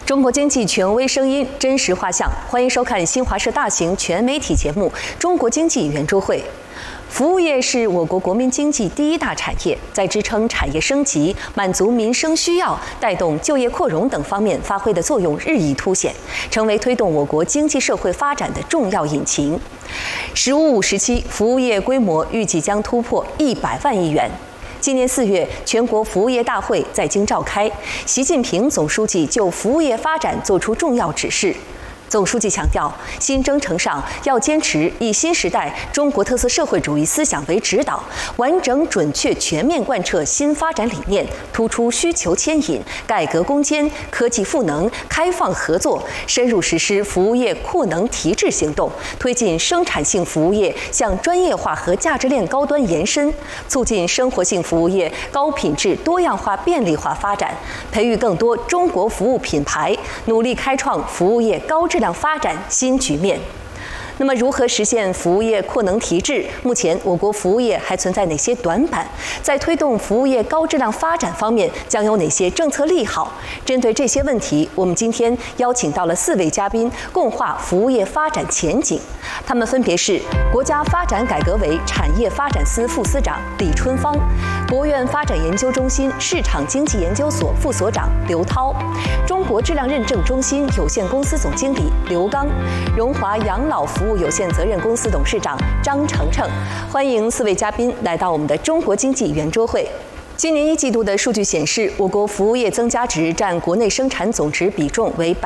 中国经济权威声音，真实画像，欢迎收看新华社大型全媒体节目《中国经济圆桌会》。服务业是我国国民经济第一大产业，在支撑产业升级、满足民生需要、带动就业扩容等方面发挥的作用日益凸显，成为推动我国经济社会发展的重要引擎。“十五五”时期，服务业规模预计将突破100万亿元。今年4月，全国服务业大会在京召开，习近平总书记就服务业发展作出重要指示。总书记强调，新征程上要坚持以新时代中国特色社会主义思想为指导，完整、准确、全面贯彻新发展理念，突出需求牵引、改革攻坚、科技赋能、开放合作，深入实施服务业扩能提质行动，推进生产性服务业向专业化和价值链高端延伸，促进生活性服务业高品质、多样化、便利化发展，培育更多中国服务品牌，努力开创服务业高质量发展新局面。那么，如何实现服务业扩能提质？目前，我国服务业还存在哪些短板？在推动服务业高质量发展方面，将有哪些政策利好？针对这些问题，我们今天邀请到了4位嘉宾，共话服务业发展前景。他们分别是国家发展改革委产业发展司副司长李春芳，国务院发展研究中心市场经济研究所副所长刘涛，中国质量认证中心有限公司总经理刘刚，荣华养老服务有限责任公司董事长张程程。欢迎4位嘉宾来到我们的中国经济圆桌会。今年1季度的数据显示，我国服务业增加值占国内生产总值比重为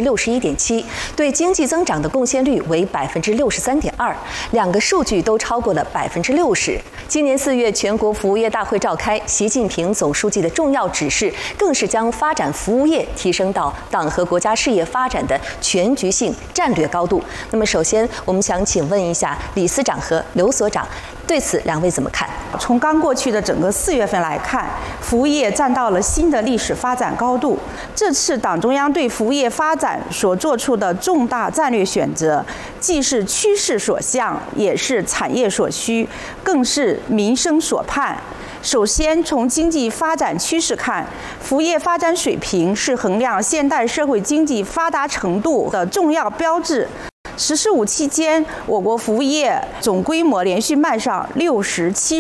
61.7%，对经济增长的贡献率为63.2%，两个数据都超过了60%。今年4月，全国服务业大会召开，习近平总书记的重要指示，更是将发展服务业提升到党和国家事业发展的全局性战略高度。那么，首先我们想请问一下李司长和刘所长，对此两位怎么看？ 从刚过去的整个4月份来看，服务业站到了新的历史发展高度。这次党中央对服务业发展所做出的重大战略选择，既是趋势所向，也是产业所需，更是民生所盼。首先，从经济发展趋势看，服务业发展水平是衡量现代社会经济发达程度的重要标志。“十四五”期间，我国服务业总规模连续迈上67